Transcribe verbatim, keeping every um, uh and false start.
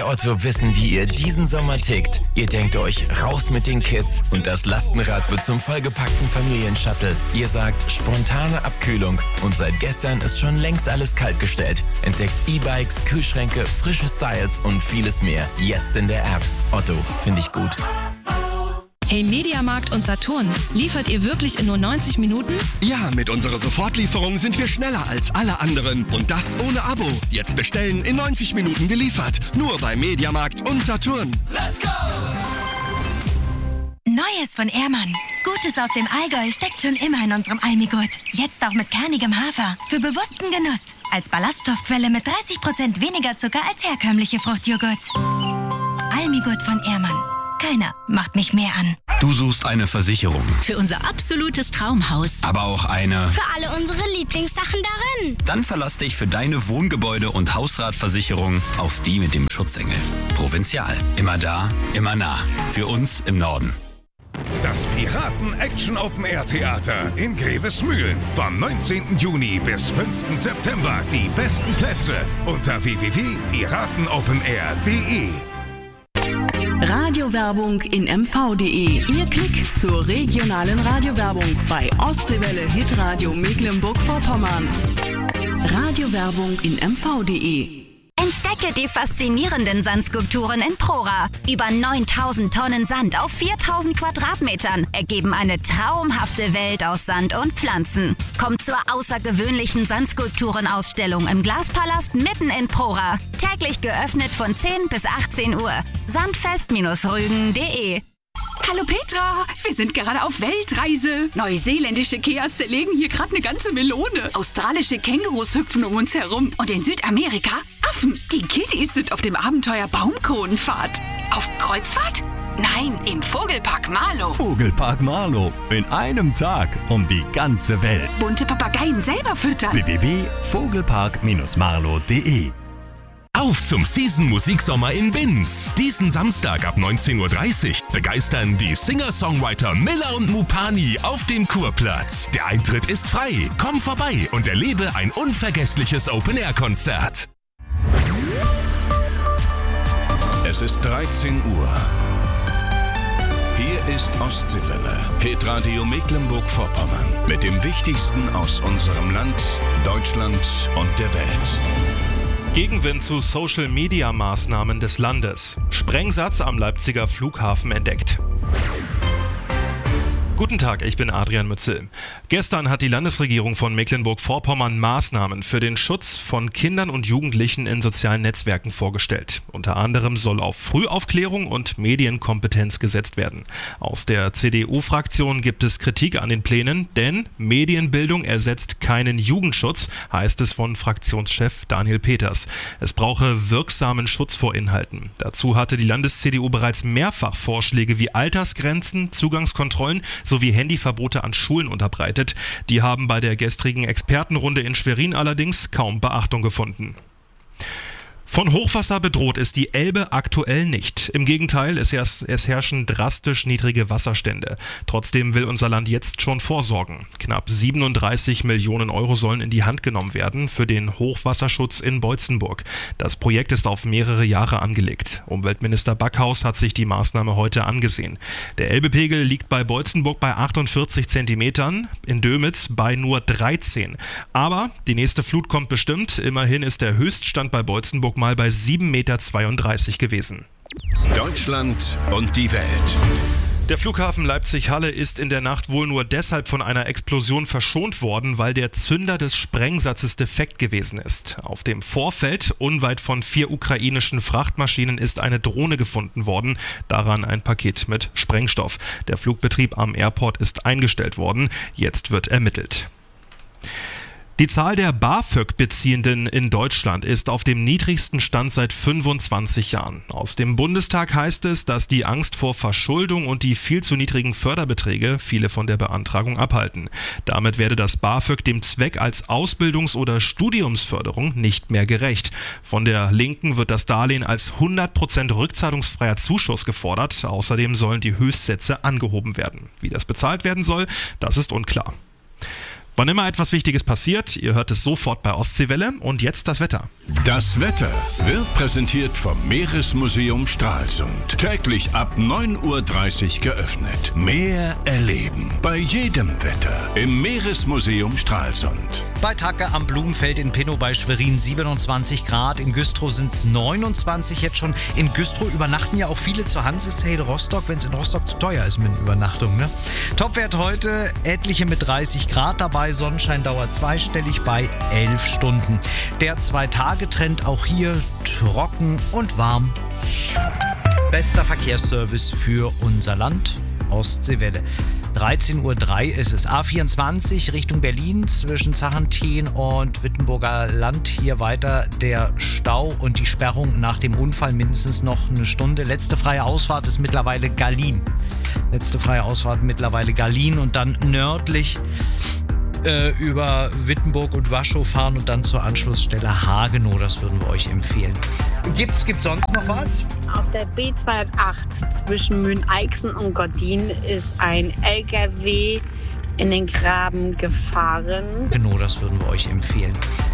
bei Otto wissen, wie ihr diesen Sommer tickt. Ihr denkt euch, raus mit den Kids und das Lastenrad wird zum vollgepackten Familienshuttle. Ihr sagt, spontane Abkühlung und seit gestern ist schon längst alles kaltgestellt. Entdeckt E-Bikes, Kühlschränke, frische Styles und vieles mehr. Jetzt in der App. Otto, finde ich gut. Hey Mediamarkt und Saturn, liefert ihr wirklich in nur neunzig Minuten? Ja, mit unserer Sofortlieferung sind wir schneller als alle anderen. Und das ohne Abo. Jetzt bestellen, in neunzig Minuten geliefert. Nur bei Mediamarkt und Saturn. Let's go! Neues von Ehrmann. Gutes aus dem Allgäu steckt schon immer in unserem Almigurt. Jetzt auch mit kernigem Hafer. Für bewussten Genuss. Als Ballaststoffquelle mit dreißig Prozent weniger Zucker als herkömmliche Fruchtjoghurts. Almigurt von Ehrmann. Keiner macht mich mehr an. Du suchst eine Versicherung. Für unser absolutes Traumhaus. Aber auch eine... Für alle unsere Lieblingssachen darin. Dann verlass dich für deine Wohngebäude- und Hausratversicherung auf die mit dem Schutzengel. Provinzial. Immer da, immer nah. Für uns im Norden. Das Piraten-Action-Open-Air-Theater in Grevesmühlen. Vom neunzehnten Juni bis fünften September. Die besten Plätze unter w w w punkt piratenopenair punkt de. Radiowerbung in m v punkt de. Ihr Klick zur regionalen Radiowerbung bei Ostseewelle Hitradio Mecklenburg-Vorpommern. Radiowerbung in m v punkt de. Entdecke die faszinierenden Sandskulpturen in Prora. Über neuntausend Tonnen Sand auf viertausend Quadratmetern ergeben eine traumhafte Welt aus Sand und Pflanzen. Kommt zur außergewöhnlichen Sandskulpturenausstellung im Glaspalast mitten in Prora. Täglich geöffnet von zehn bis achtzehn Uhr. sandfest Rügen punkt de. Hallo Petra, wir sind gerade auf Weltreise. Neuseeländische Keas zerlegen hier gerade eine ganze Melone. Australische Kängurus hüpfen um uns herum. Und in Südamerika Affen. Die Kiddies sind auf dem Abenteuer Baumkronenfahrt. Auf Kreuzfahrt? Nein, im Vogelpark Marlow. Vogelpark Marlow. In einem Tag um die ganze Welt. Bunte Papageien selber füttern. w w w punkt vogelpark marlow punkt de. Auf zum Season-Musiksommer in Binz. Diesen Samstag ab neunzehn Uhr dreißig begeistern die Singer-Songwriter Miller und Mupani auf dem Kurplatz. Der Eintritt ist frei. Komm vorbei und erlebe ein unvergessliches Open-Air-Konzert. Es ist dreizehn Uhr. Hier ist Ostseewelle, Hitradio Mecklenburg-Vorpommern. Mit dem Wichtigsten aus unserem Land, Deutschland und der Welt. Gegenwind zu Social-Media-Maßnahmen des Landes. Sprengsatz am Leipziger Flughafen entdeckt. Guten Tag, ich bin Adrian Mützel. Gestern hat die Landesregierung von Mecklenburg-Vorpommern Maßnahmen für den Schutz von Kindern und Jugendlichen in sozialen Netzwerken vorgestellt. Unter anderem soll auf Frühaufklärung und Medienkompetenz gesetzt werden. Aus der C D U-Fraktion gibt es Kritik an den Plänen, denn Medienbildung ersetzt keinen Jugendschutz, heißt es von Fraktionschef Daniel Peters. Es brauche wirksamen Schutz vor Inhalten. Dazu hatte die Landes-C D U bereits mehrfach Vorschläge wie Altersgrenzen, Zugangskontrollen sowie Handyverbote an Schulen unterbreitet. Die haben bei der gestrigen Expertenrunde in Schwerin allerdings kaum Beachtung gefunden. Von Hochwasser bedroht ist die Elbe aktuell nicht. Im Gegenteil, es, es herrschen drastisch niedrige Wasserstände. Trotzdem will unser Land jetzt schon vorsorgen. Knapp siebenunddreißig Millionen Euro sollen in die Hand genommen werden für den Hochwasserschutz in Beutzenburg. Das Projekt ist auf mehrere Jahre angelegt. Umweltminister Backhaus hat sich die Maßnahme heute angesehen. Der Elbepegel liegt bei Beutzenburg bei achtundvierzig Zentimetern, in Dömitz bei nur dreizehn. Aber die nächste Flut kommt bestimmt. Immerhin ist der Höchststand bei Beutzenburg mal bei sieben Komma zweiunddreißig Meter gewesen. Deutschland und die Welt. Der Flughafen Leipzig-Halle ist in der Nacht wohl nur deshalb von einer Explosion verschont worden, weil der Zünder des Sprengsatzes defekt gewesen ist. Auf dem Vorfeld, unweit von vier ukrainischen Frachtmaschinen, ist eine Drohne gefunden worden, daran ein Paket mit Sprengstoff. Der Flugbetrieb am Airport ist eingestellt worden, jetzt wird ermittelt. Die Zahl der BAföG-Beziehenden in Deutschland ist auf dem niedrigsten Stand seit fünfundzwanzig Jahren. Aus dem Bundestag heißt es, dass die Angst vor Verschuldung und die viel zu niedrigen Förderbeträge viele von der Beantragung abhalten. Damit werde das BAföG dem Zweck als Ausbildungs- oder Studiumsförderung nicht mehr gerecht. Von der Linken wird das Darlehen als hundert Prozent rückzahlungsfreier Zuschuss gefordert. Außerdem sollen die Höchstsätze angehoben werden. Wie das bezahlt werden soll, das ist unklar. Wann immer etwas Wichtiges passiert, ihr hört es sofort bei Ostseewelle. Und jetzt das Wetter. Das Wetter wird präsentiert vom Meeresmuseum Stralsund. Täglich ab neun Uhr dreißig geöffnet. Meer erleben. Bei jedem Wetter im Meeresmuseum Stralsund. Bei Tacke am Blumenfeld in Pinnow bei Schwerin siebenundzwanzig Grad. In Güstrow sind es neunundzwanzig jetzt schon. In Güstrow übernachten ja auch viele zur Hansesale Rostock, wenn es in Rostock zu teuer ist mit Übernachtung. Ne? Topwert heute, etliche mit dreißig Grad dabei. Sonnenschein dauert zweistellig bei elf Stunden. Der Zwei-Tage-Trend auch hier trocken und warm. Bester Verkehrsservice für unser Land. Ostseewelle. dreizehn Uhr drei ist es. A vierundzwanzig Richtung Berlin zwischen Zachentien und Wittenburger Land. Hier weiter der Stau und die Sperrung nach dem Unfall mindestens noch eine Stunde. Letzte freie Ausfahrt ist mittlerweile Gallien. Letzte freie Ausfahrt mittlerweile Gallien und dann nördlich äh, über Wittenburg und Waschow fahren und dann zur Anschlussstelle Hagenow. Das würden wir euch empfehlen. Gibt's, gibt's sonst noch was? Auf der B zweihundertacht zwischen Mühlen-Eichsen und Gordin ist ein L K W in den Graben gefahren. Genau, das würden wir euch empfehlen.